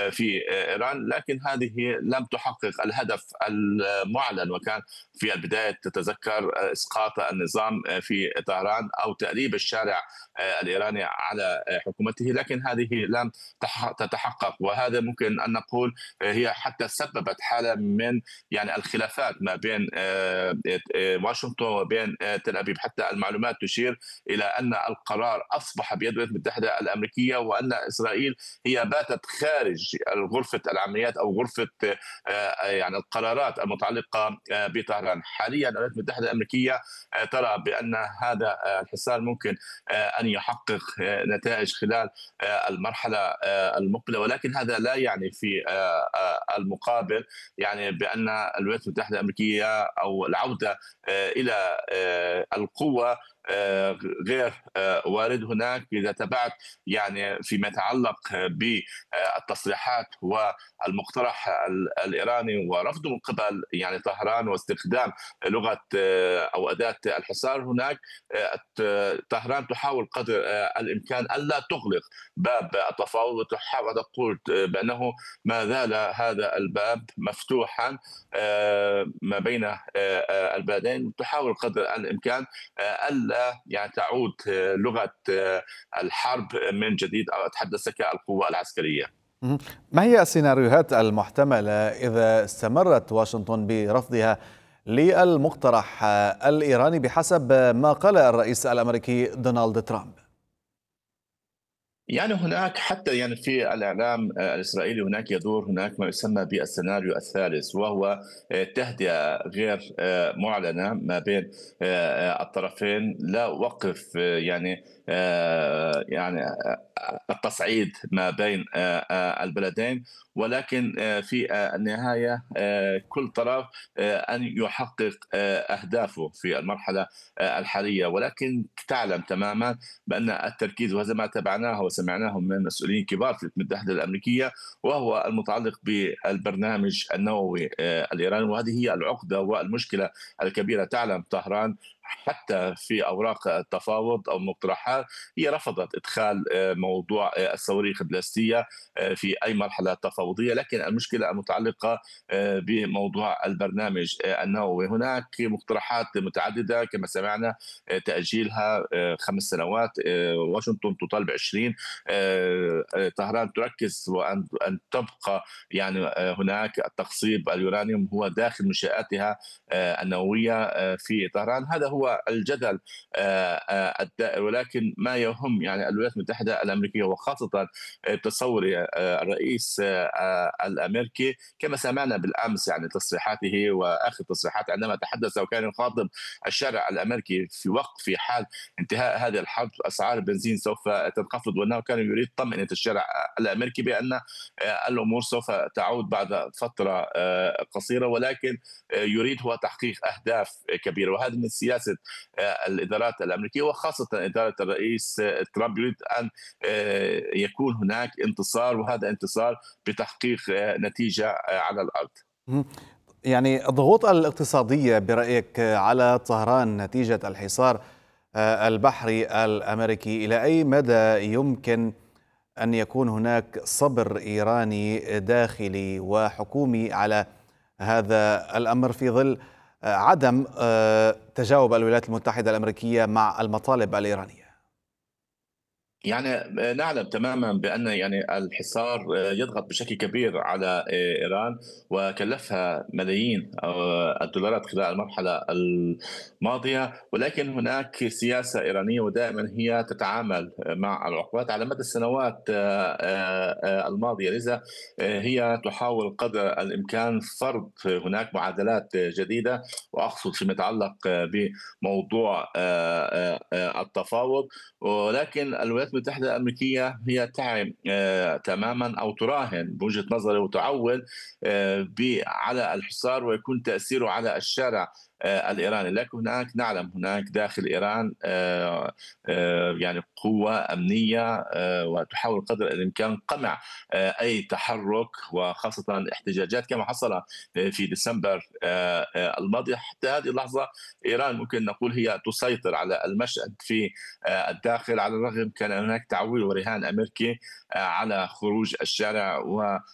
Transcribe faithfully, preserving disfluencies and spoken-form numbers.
في إيران، لكن هذه لم تحقق الهدف المعلن، وكان في البداية تتذكر إسقاط النظام في طهران أو تأديب الشارع الإيراني على حكومته، لكن هذه لم تتحقق. وهذا ممكن أن نقول هي حتى سببت حالة من يعني الخلافات ما بين واشنطن وبين تل أبيب. حتى المعلومات تشير إلى أن القرار أصبح بيد الولايات المتحدة الأمريكية، وأن إسرائيل هي باتت خارج غرفة العمليات أو غرفة يعني القرارات المتعلقة بطهران. حاليا الولايات المتحدة الأمريكية ترى بأن هذا الحصار ممكن أن يحقق نتائج خلال المرحلة المقبلة، ولكن هذا لا يعني في المقابل يعني بأن الولايات المتحدة الأمريكية أو العودة إلى القوة غير وارد. هناك إذا تبعت يعني فيما يتعلق بالتصريحات والمقترح الإيراني ورفضه من قبل يعني طهران واستخدام لغة أو أداة الحصار، هناك طهران تحاول قدر الإمكان ألا تغلق باب التفاوض، وتحاول تقول بأنه ما زال هذا الباب مفتوحا ما بين البلدين. تحاول قدر الإمكان ألا يعني تعود لغة الحرب من جديد أو أتحدث كالقوة العسكرية. ما هي السيناريوهات المحتملة إذا استمرت واشنطن برفضها للمقترح الإيراني بحسب ما قال الرئيس الأمريكي دونالد ترامب؟ يعني هناك حتى يعني في الإعلام الإسرائيلي هناك يدور هناك ما يسمى بالسيناريو الثالث، وهو تهدئة غير معلنة ما بين الطرفين، لا وقف يعني يعني التصعيد ما بين البلدين، ولكن في النهاية كل طرف أن يحقق أهدافه في المرحلة الحالية. ولكن تعلم تماما بأن التركيز، وهذا ما تابعناه وسمعناه من مسؤولين كبار في الولايات المتحدة الأمريكية، وهو المتعلق بالبرنامج النووي الإيراني، وهذه هي العقدة والمشكلة الكبيرة. تعلم طهران حتى في أوراق التفاوض أو المقترحات هي رفضت إدخال موضوع الصواريخ البلاستية في أي مرحلة تفاوضية، لكن المشكلة المتعلقة بموضوع البرنامج النووي. هناك مقترحات متعددة كما سمعنا، تأجيلها خمس سنوات، واشنطن تطالب عشرين، طهران تركز وأن تبقى يعني هناك التخصيب اليورانيوم هو داخل منشآتها النووية في طهران. هذا هو الجدل الدائر، ولكن ما يهم يعني الولايات المتحدة الأمريكية وخاصة تصور الرئيس الأمريكي كما سمعنا بالأمس يعني تصريحاته وآخر تصريحات عندما تحدث وكان يخاطب الشارع الأمريكي في وقت في حال انتهاء هذه الحرب أسعار البنزين سوف تنخفض، وأنه كان يريد طمأنة الشارع الأمريكي بأن الأمور سوف تعود بعد فترة قصيرة، ولكن يريد هو تحقيق أهداف كبيرة. وهذه من سياسة الإدارات الأمريكية وخاصة إدارة الرئيس ترامب، يريد أن يكون هناك انتصار، وهذا انتصار بتحقيق نتيجة على الأرض. يعني الضغوط الاقتصادية برأيك على طهران نتيجة الحصار البحري الأمريكي، إلى أي مدى يمكن أن يكون هناك صبر إيراني داخلي وحكومي على هذا الأمر في ظل عدم تجاوب الولايات المتحدة الأمريكية مع المطالب الإيرانية؟ يعني نعلم تماما بأن يعني الحصار يضغط بشكل كبير على إيران وكلفها ملايين الدولارات خلال المرحلة الماضية، ولكن هناك سياسة إيرانية ودائما هي تتعامل مع العقوبات على مدى السنوات الماضية، لذا هي تحاول قدر الإمكان فرض هناك معادلات جديدة، وأقصد فيما يتعلق بموضوع التفاوض. ولكن الولايات المتحدة الأمريكية هي تعي تماما أو تراهن بوجهة نظري وتعول على الحصار ويكون تأثيره على الشارع الإيراني. لكن هناك نعلم هناك داخل إيران يعني قوة أمنية وتحاول قدر الإمكان قمع أي تحرك، وخاصة الاحتجاجات كما حصل في ديسمبر الماضي. حتى هذه اللحظة إيران ممكن نقول هي تسيطر على المشهد في الداخل، على الرغم كان هناك تعويل ورهان أمريكي على خروج الشارع و